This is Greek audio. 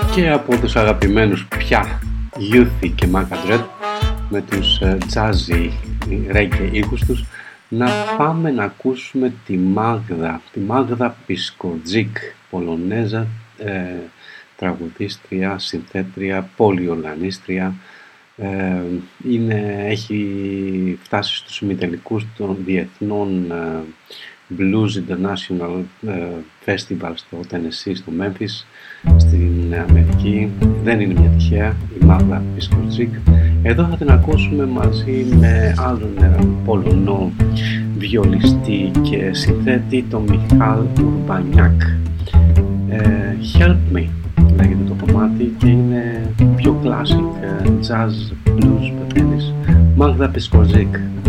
Και από τους αγαπημένους πια Youthie και Macadred με τους jazzy reggae ήχους τους, να πάμε να ακούσουμε τη Μάγδα Πισκοτζίκ, Πολωνέζα, τραγουδίστρια, συνθέτρια, πολυοργανίστρια. Έχει φτάσει στους ημιτελικούς των διεθνών Blues International Festival στο Tennessee, στο Memphis, στην Αμερική. Δεν είναι μια τυχαία η Μάγδα Πισκοτζίκ. Εδώ θα την ακούσουμε μαζί με άλλον Πολωνό βιολιστή και συνθέτη, τον Μιχάλ Ουρμπανιάκ. Help Me λέγεται το κομμάτι και είναι πιο classic jazz blues πεθαίνεις. Μάγδα Πισκοτζίκ.